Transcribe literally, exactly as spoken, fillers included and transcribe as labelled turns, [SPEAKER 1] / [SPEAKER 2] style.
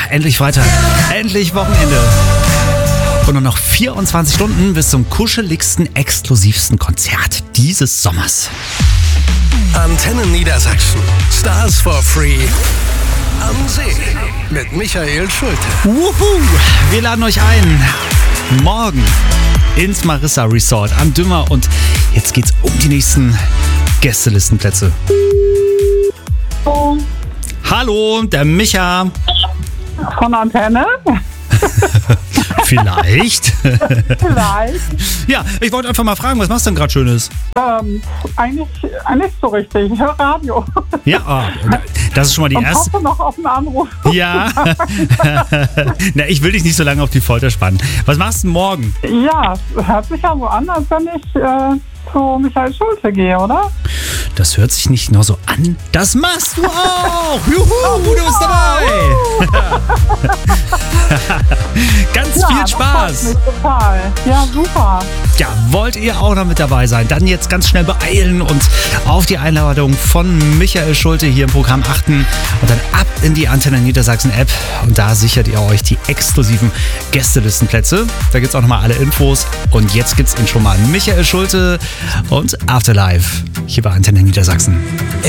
[SPEAKER 1] endlich Freitag, endlich Wochenende. Und nur noch vierundzwanzig Stunden bis zum kuscheligsten, exklusivsten Konzert dieses Sommers.
[SPEAKER 2] Antenne Niedersachsen. Stars for Free. Am See. Mit Michael Schulte.
[SPEAKER 1] Wuhu! Wir laden euch ein. Morgen ins Marissa Resort am Dümmer. Und jetzt geht's um die nächsten Gästelistenplätze.
[SPEAKER 3] Oh.
[SPEAKER 1] Hallo, der Micha.
[SPEAKER 3] Von Antenne?
[SPEAKER 1] Vielleicht.
[SPEAKER 3] Vielleicht.
[SPEAKER 1] Ja, ich wollte einfach mal fragen, was machst du denn gerade Schönes?
[SPEAKER 3] Ähm, eigentlich nicht so richtig. Ich höre Radio.
[SPEAKER 1] Ja, oh, das ist schon mal die
[SPEAKER 3] Und
[SPEAKER 1] erste.
[SPEAKER 3] hoffe noch auf einen Anruf.
[SPEAKER 1] Ja. Na, ich will dich nicht so lange auf die Folter spannen. Was machst du denn morgen?
[SPEAKER 3] Ja, es hört sich ja so an, als wenn ich äh, zu Michael Schulte gehe, oder?
[SPEAKER 1] Das hört sich nicht nur so an. Das machst du auch. Juhu, du bist dabei. Ganz
[SPEAKER 3] Ja,
[SPEAKER 1] viel
[SPEAKER 3] das
[SPEAKER 1] Spaß.
[SPEAKER 3] freut mich total. Ja, super.
[SPEAKER 1] Ja, wollt ihr auch noch mit dabei sein? Dann jetzt ganz schnell beeilen und auf die Einladung von Michael Schulte hier im Programm achten und dann ab in die Antenne Niedersachsen App und da sichert ihr euch die exklusiven Gästelistenplätze. Da gibt's auch nochmal alle Infos und jetzt gibt's ihn schon mal. Michael Schulte und Afterlife hier bei Antenne Niedersachsen.